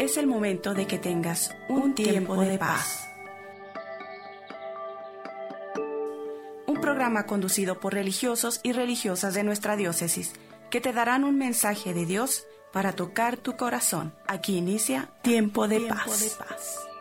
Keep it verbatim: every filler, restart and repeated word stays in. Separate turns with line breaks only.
Es el momento de que tengas un tiempo de paz. Un programa conducido por religiosos y religiosas de nuestra diócesis que te darán un mensaje de Dios para tocar tu corazón. Aquí inicia Tiempo de Paz.